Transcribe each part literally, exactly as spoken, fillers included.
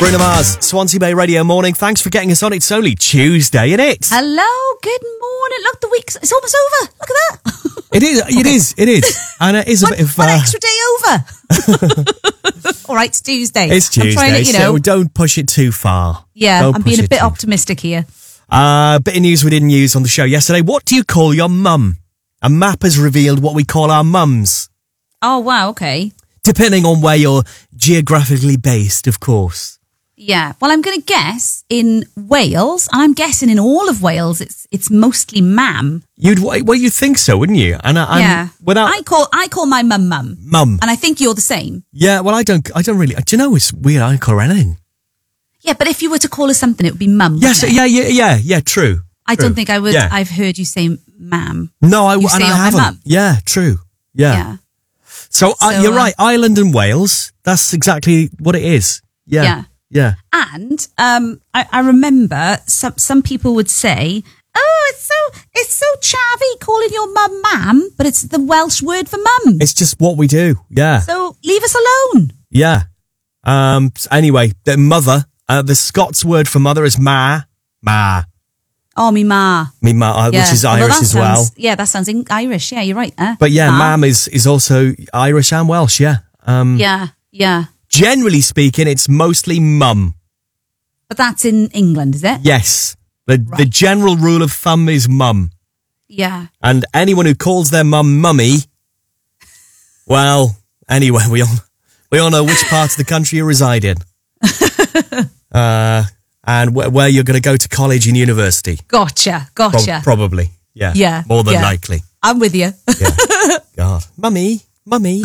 Bruno Mars, Swansea Bay Radio Morning. Thanks for getting us on. It's only Tuesday, isn't it? Hello, good morning. Look, the week's it's almost over. Look at that. It is, it is, it is. And it is a one, bit of... One uh, extra day over. All right, it's Tuesday. It's Tuesday, I'm trying to, you know, so don't push it too far. Yeah, Don't I'm push being a it bit too- optimistic here. Uh, bit of news we didn't use on the show yesterday. What do you call your mum? A map has revealed what we call our mums. Oh, wow, okay. Depending on where you're geographically based, of course. Yeah, well, I'm going to guess in Wales, and I'm guessing in all of Wales, it's it's mostly mam. You'd well, you'd think so, wouldn't you? And I, I'm, yeah, without I call I call my mum mum, mum, and I think you're the same. Yeah, well, I don't, I don't really. Do you know it's weird? I don't call her anything. Yeah, but if you were to call her something, it would be mum. Yes, wouldn't it? yeah, yeah, yeah, yeah. True. I true. don't think I would. Yeah. I've heard you say mam. No, I You and say I on my haven't. mum. Yeah, true. Yeah. Yeah. So, uh, So, you're uh, right. Ireland and Wales. That's exactly what it is. Yeah. Yeah. Yeah. And um, I, I remember some some people would say, "Oh, it's so it's so chavvy calling your mum mam," but it's the Welsh word for mum. It's just what we do. Yeah. So leave us alone. Yeah. Um. so Anyway, the mother. Uh, the Scots word for mother is ma. Ma. Oh, me ma. Me ma, uh, Yeah. which is Although Irish that as well. sounds- Yeah, that sounds in- Irish. Yeah, you're right. Eh? But yeah, Ma. mam is is also Irish and Welsh. Yeah. Um. Yeah, yeah. Generally speaking, it's mostly mum. But that's in England, is it? Yes. The the Right. general rule of thumb is mum. Yeah. And anyone who calls their mum mummy, well, anyway, we all we all know which part of the country you reside in, uh, and wh- where you're going to go to college and university. Gotcha, Pro- gotcha. probably, yeah, Yeah, more than yeah. likely. I'm with you. Yeah. God, mummy, mummy.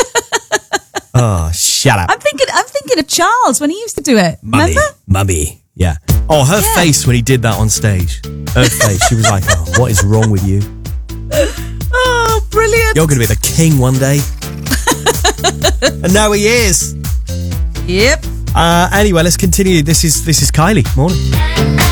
Oh, shut up, I'm thinking. I'm thinking of Charles when he used to do it. mummy, Remember? mummy. Yeah. Oh, her Yeah. face when he did that on stage. Her face. She was like, "Oh, what is wrong with you? Oh, brilliant. You're going to be the king one day." And now he is. Yep. Uh, anyway, let's continue. This is this is Kylie. Morning.